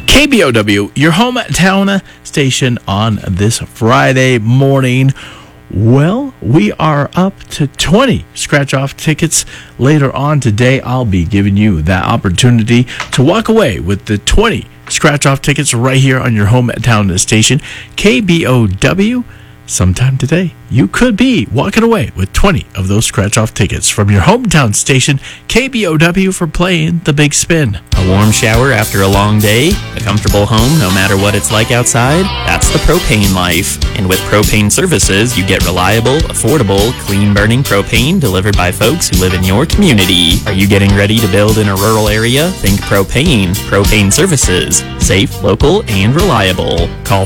KBOW, your hometown station on this Friday morning. Well, we are up to 20 scratch-off tickets. Later on today, I'll be giving you that opportunity to walk away with the 20 scratch-off tickets right here on your hometown station, KBOW. Sometime today, you could be walking away with 20 of those scratch-off tickets from your hometown station, KBOW, for playing The Big Spin. A warm shower after a long day, a comfortable home no matter what it's like outside, that's the propane life. And with propane services, you get reliable, affordable, clean-burning propane delivered by folks who live in your community. Are you getting ready to build in a rural area? Think propane. Propane services. Safe, local, and reliable. Call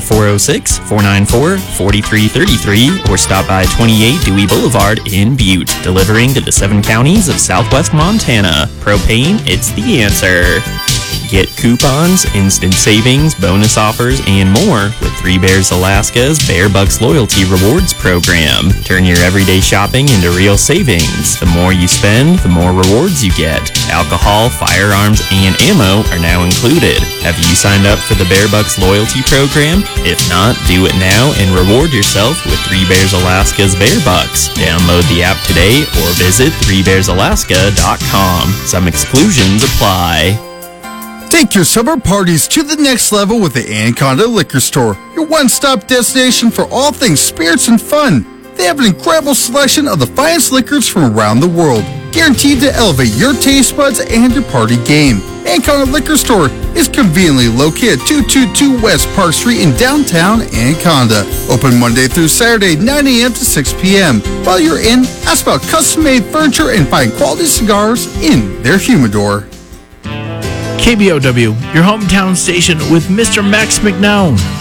406-494-4333 or stop by 28 Dewey Boulevard in Butte, delivering to the 7 counties of southwest Montana. Propane, it's the answer. Get coupons, instant savings, bonus offers, and more with Three Bears Alaska's Bear Bucks Loyalty Rewards program. Turn your everyday shopping into real savings. The more you spend, the more rewards you get. Alcohol, firearms, and ammo are now included. Have you signed up for the Bear Bucks Loyalty program? If not, do it now and reward yourself with Three Bears Alaska's Bear Bucks. Download the app today or visit threebearsalaska.com. Some exclusions apply. Take your summer parties to the next level with the Anaconda Liquor Store, your one-stop destination for all things spirits and fun. They have an incredible selection of the finest liquors from around the world, guaranteed to elevate your taste buds and your party game. Anaconda Liquor Store is conveniently located at 222 West Park Street in downtown Anaconda. Open Monday through Saturday, 9 a.m. to 6 p.m. While you're in, ask about custom-made furniture and find quality cigars in their humidor. KBOW, your hometown station with Mr. Max McNown.